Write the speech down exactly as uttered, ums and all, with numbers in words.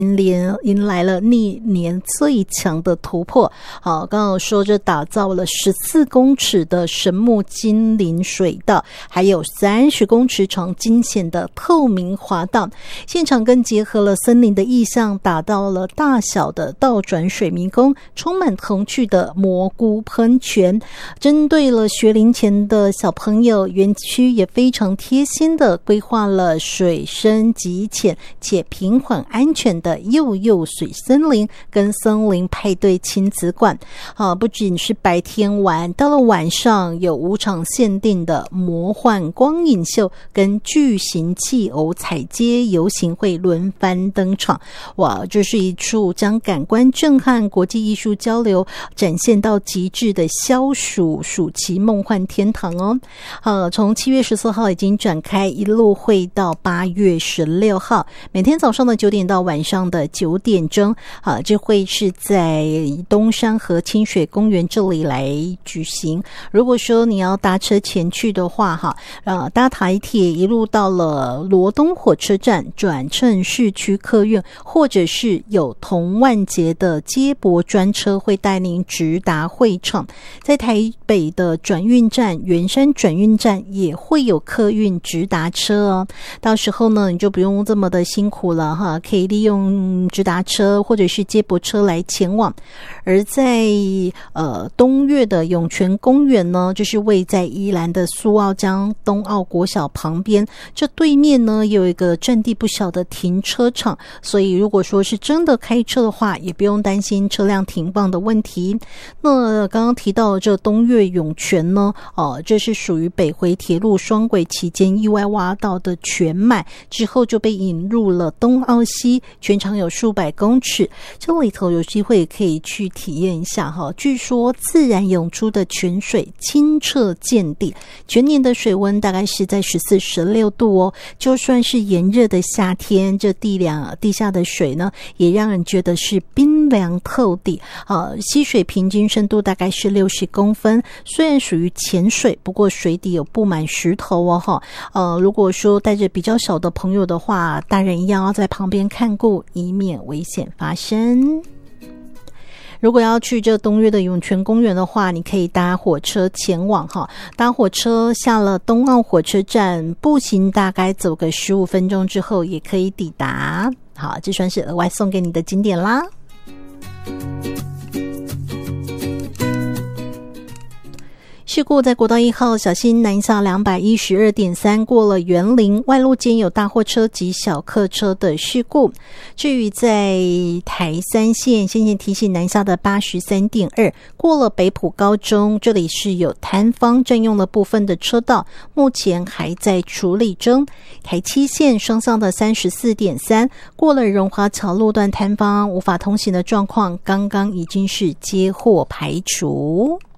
连迎来了历年最强的突破。好，刚刚说这打造了十四公尺的神木精灵水道，还有三十公尺长惊险的透明滑道，现场更结合了森林的意象，打造了大小的倒转水迷宫，充满童趣的蘑菇喷泉。针对了学龄前的小朋友，园区也非常贴心的规划了水深极浅且平缓安全的幼幼水森林跟森林派对亲子馆。啊，不仅是白天玩，到了晚上有五场限定的魔幻光影秀跟巨型汽偶踩街游行会轮番登场。哇，这是一处将感官震撼、国际艺术交流展现到极致的消暑暑期梦幻天堂哦。呃，从七月十四号已经展开，一路会到八月十六号，每天早上的九点到晚上的九点钟。啊，这会是在东山河清水公园这里来举行。如果说你要搭车前去的话，哈，呃，搭台铁一路到了罗东火车站，转乘市区客运，或者是有同万捷的接驳专车会带您直达会场。在台北的转运站圆山转运站也会有客运直达车哦，到时候呢你就不用这么的辛苦了哈，可以利用直达车或者是接驳车来前往。而在呃东岳的涌泉公园呢，就是位在宜兰的苏澳江东澳国小旁边，这对面呢有一个占地不小的停车场，所以如果说是真的开车的话，也不用担心车辆停放的问题。那刚刚提到这东岳涌泉呢，哦、呃，这是属于北回铁路双轨期间意外挖到的泉脉，之后就被引入了东澳溪，全长有数百公尺。这里头有机会可以去体验一下哈。据说自然涌出的泉水清澈见底，全年的水温大概是在十四、十六度哦。就算是炎热的夏天，这地凉地下的水呢，也让人觉得是冰凉透底。呃，溪水平均深度大概是六十公分，虽然属于浅水，不过水底有布满石头哦哈。呃，如果说带着比较小的朋友的话，大人一样要在旁边看顾，以免危险发生。如果要去这东岳的涌泉公园的话，你可以搭火车前往哈。搭火车下了东澳火车站，步行大概走个十五分钟之后也可以抵达。好，这算是额外送给你的景点啦。事故在国道一号小心南下 两百一十二点三 过了园林外路间有大货车及小客车的事故。至于在台三线先前提醒南下的 八十三点二 过了北埔高中，这里是有摊方占用了部分的车道，目前还在处理中。台七线双向的 三十四点三 过了荣华桥路段摊方无法通行的状况，刚刚已经是接获排除。